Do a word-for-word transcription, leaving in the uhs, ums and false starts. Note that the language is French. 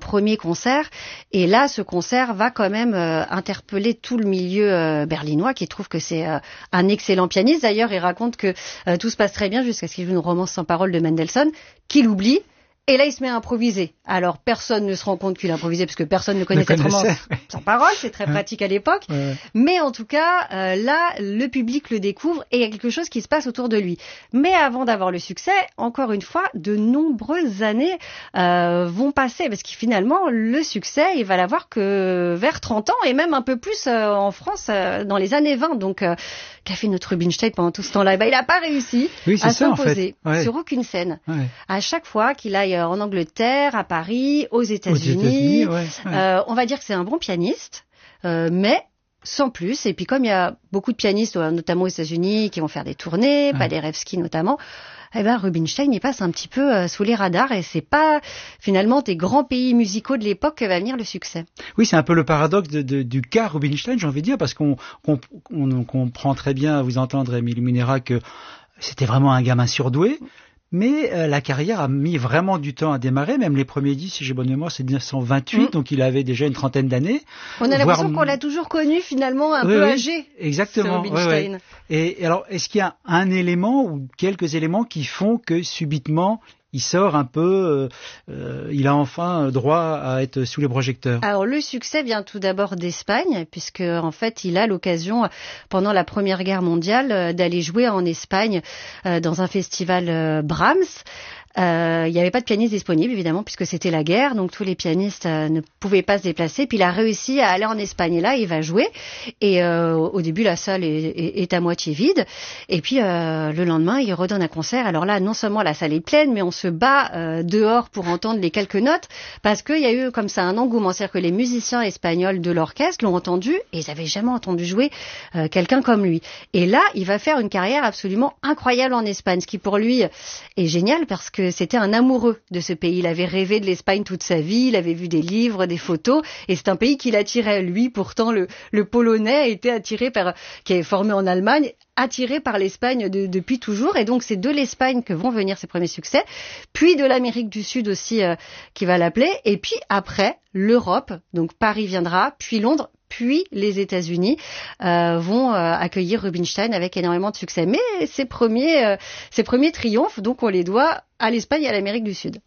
premier concert. Et là, ce concert va quand même euh, interpeller tout le milieu euh, berlinois qui trouve que c'est euh, un excellent pianiste. D'ailleurs, il raconte que euh, tout se passe très bien jusqu'à ce qu'il joue une romance sans parole de Mendelssohn, qu'il oublie. Et là, il se met à improviser. Alors, personne ne se rend compte qu'il a improvisé parce que personne ne connaît cette romance sans parole. C'est très pratique à l'époque. Ouais. Mais en tout cas, euh, là, le public le découvre et il y a quelque chose qui se passe autour de lui. Mais avant d'avoir le succès, encore une fois, de nombreuses années euh, vont passer parce que finalement, le succès, il va l'avoir que vers trente ans et même un peu plus euh, en France euh, dans les années vingt. Donc, euh, qu'a fait notre Rubinstein pendant tout ce temps-là? Ben, il n'a pas réussi oui, à ça, s'imposer en fait. Ouais. sur aucune scène. Ouais. À chaque fois qu'il aille en Angleterre, à Paris, aux États-Unis, aux États-Unis ouais, ouais. Euh, on va dire que c'est un bon pianiste, euh, mais sans plus. Et puis comme il y a beaucoup de pianistes, notamment aux États-Unis, qui vont faire des tournées, ouais. Paderewski notamment, eh ben Rubinstein il passe un petit peu euh, sous les radars et c'est pas finalement des grands pays musicaux de l'époque que va venir le succès. Oui, c'est un peu le paradoxe de, de, du cas Rubinstein, j'ai envie de dire, parce qu'on on, on, on comprend très bien à vous entendre, Émilie Munera, que c'était vraiment un gamin surdoué. Mais euh, la carrière a mis vraiment du temps à démarrer, même les premiers disques, si j'ai bonne mémoire, c'est dix-neuf cent vingt-huit, mmh. donc il avait déjà une trentaine d'années. On a l'impression voire... qu'on l'a toujours connu finalement un oui, peu oui, âgé. Exactement. Oui, oui. Et, et alors, est-ce qu'il y a un élément ou quelques éléments qui font que subitement il sort un peu, euh, euh, il a enfin droit à être sous les projecteurs? Alors le succès vient tout d'abord d'Espagne, puisque en fait il a l'occasion pendant la Première Guerre mondiale d'aller jouer en Espagne euh, dans un festival euh, Brahms. Euh, il n'y avait pas de pianiste disponible, évidemment, puisque c'était la guerre, donc tous les pianistes euh, ne pouvaient pas se déplacer. Puis il a réussi à aller en Espagne, et là, il va jouer. Et euh, au début, la salle est, est, est à moitié vide. Et puis, euh, le lendemain, il redonne un concert. Alors là, non seulement la salle est pleine, mais on se bat euh, dehors pour entendre les quelques notes, parce qu'il y a eu comme ça un engouement. C'est-à-dire que les musiciens espagnols de l'orchestre l'ont entendu, et ils n'avaient jamais entendu jouer euh, quelqu'un comme lui. Et là, il va faire une carrière absolument incroyable en Espagne, ce qui pour lui est génial, parce que c'était un amoureux de ce pays. Il avait rêvé de l'Espagne toute sa vie, il avait vu des livres, des photos, et c'est un pays qui l'attirait. Lui, pourtant, le, le Polonais était attiré par, qui est formé en Allemagne, attiré par l'Espagne de, depuis toujours. Et donc, c'est de l'Espagne que vont venir ses premiers succès, puis de l'Amérique du Sud aussi, euh, qui va l'appeler. Et puis après, l'Europe. Donc, Paris viendra, puis Londres, puis les États-Unis euh, vont euh, accueillir Rubinstein avec énormément de succès. Mais ses premiers, euh, ses premiers triomphes, donc on les doit à l'Espagne et à l'Amérique du Sud.